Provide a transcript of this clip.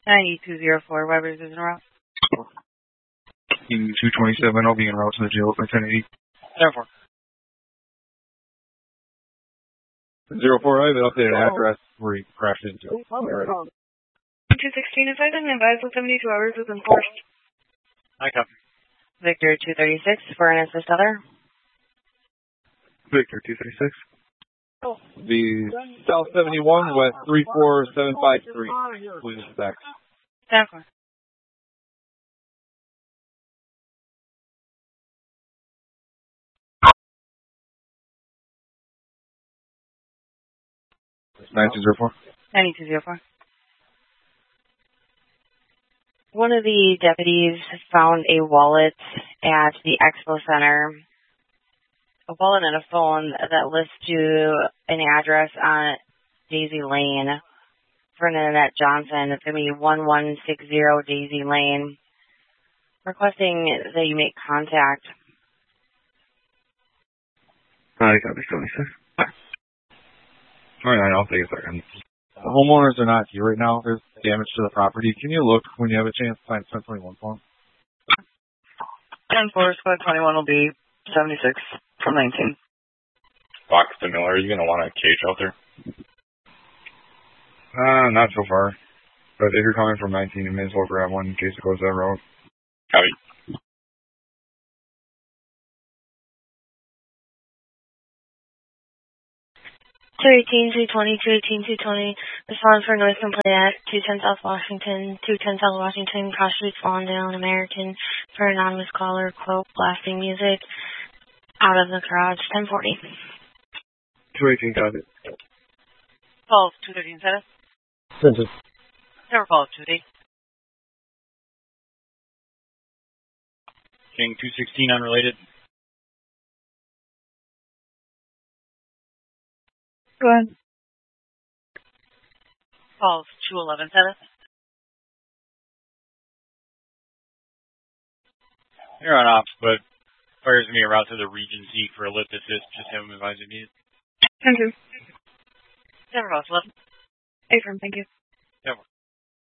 9204, Weber's is en route. King 227, I'll be en route to the jail by 1080. 04. 04, I have an updated address where he crashed into. 216 is item, advised with 72 hours is enforced. I copy. Victor 236 for an assist other. Victor 236. The South 71 West 34753. Please back. 10-4. It's 9204. 9204. One of the deputies found a wallet at the Expo Center. A wallet and a phone that lists to an address on Daisy Lane for Annette Johnson. It's going to be 1160 Daisy Lane. Requesting that you make contact. I got me 76. Alright, I'll take a second. The homeowners are not here right now. There's damage to the property. Can you look when you have a chance to find 1021 form? 10-4, squad 21 will be 76 from 19. Fox to Miller, are you going to want a cage out there? Not so far. But if you're coming from 19, you may as well grab one in case it goes that route. Copy. Two 220, respond for noise complaint at 210 South Washington, 210 South Washington, cross streets Lawndale, American, for anonymous caller, quote, blasting music, out of the garage, 1040. 218, got it. Calls 213 7. Sent it. Never call 2D. King 216 unrelated. Go ahead. Calls 211 7. You're on ops, but fire's going to be a route to the Regency for a lift assist. Just have them advise if needed. 10-2. Never call 11. Affirm, thank you.